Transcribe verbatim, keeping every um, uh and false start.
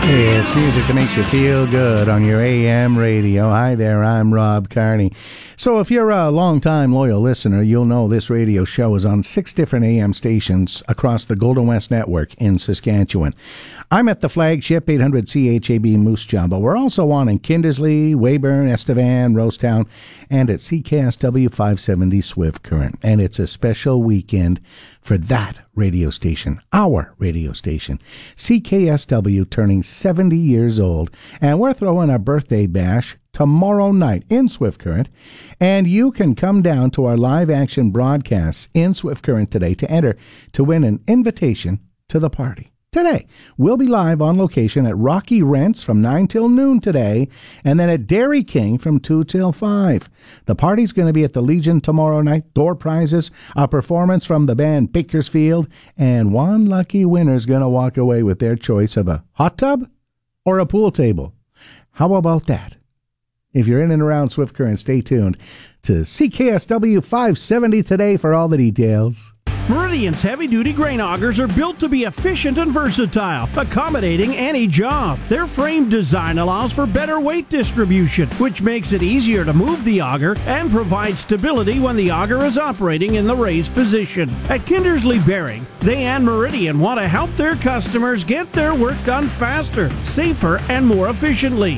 It's music that makes you feel good on your A M radio. Hi there, I'm Rob Carney. So if you're a long-time loyal listener, you'll know this radio show is on six different A M stations across the Golden West Network in Saskatchewan. I'm at the flagship eight hundred C H A B Moose Jaw, but we're also on in Kindersley, Weyburn, Estevan, Rosetown, and at C K S W five seventy Swift Current. And it's a special weekend for that radio station, our radio station. C K S W turning seventy years old, and we're throwing a birthday bash tomorrow night in Swift Current, and you can come down to our live action broadcasts in Swift Current today to enter to win an invitation to the party. Today, we'll be live on location at Rocky Rents from nine till noon today, and then at Dairy King from two till five. The party's going to be at the Legion tomorrow night. Door prizes, a performance from the band Bakersfield, and one lucky winner's going to walk away with their choice of a hot tub or a pool table. How about that? If you're in and around Swift Current, stay tuned to C K S W five seventy today for all the details. Meridian's heavy-duty grain augers are built to be efficient and versatile, accommodating any job. Their frame design allows for better weight distribution, which makes it easier to move the auger and provides stability when the auger is operating in the raised position. At Kindersley Bearing, they and Meridian want to help their customers get their work done faster, safer, and more efficiently.